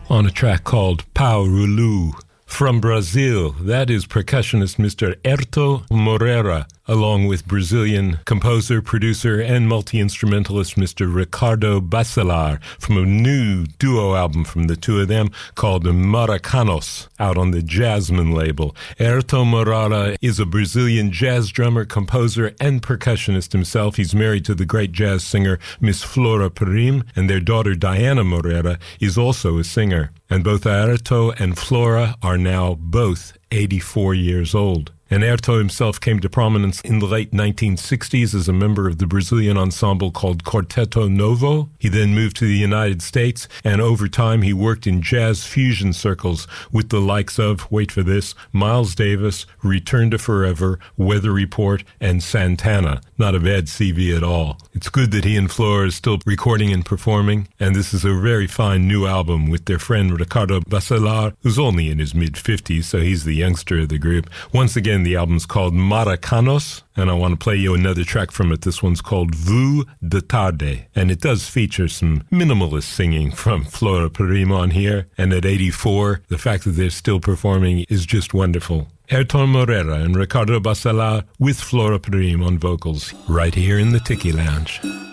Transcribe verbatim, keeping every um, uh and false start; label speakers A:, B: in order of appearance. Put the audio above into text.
A: on a track called Pau Rulu. From Brazil, that is percussionist Mister Herto Moreira, along with Brazilian composer, producer, and multi-instrumentalist Mister Ricardo Bacelar, from a new duo album from the two of them called Maracanos, out on the Jasmine label. Herto Moreira is a Brazilian jazz drummer, composer, and percussionist himself. He's married to the great jazz singer Miss Flora Purim, and their daughter Diana Moreira is also a singer. And both Herto and Flora are now both eighty-four years old. And Herto himself came to prominence in the late nineteen sixties as a member of the Brazilian ensemble called Quarteto Novo. He then moved to the United States, and over time he worked in jazz fusion circles with the likes of, wait for this, Miles Davis, Return to Forever, Weather Report, and Santana. Not a bad C V at all. It's good that he and Flora are still recording and performing, and this is a very fine new album with their friend Ricardo Bacelar, who's only in his mid-fifties, so he's the youngster of the group. Once again, the album's called Maracanos, and I want to play you another track from it. This one's called Vu de Tarde, and it does feature some minimalist singing from Flora Purim on here, and at eighty-four, the fact that they're still performing is just wonderful. Herto Moreira and Ricardo Bacelar with Flora Purim on vocals, right here in the Tiki Lounge.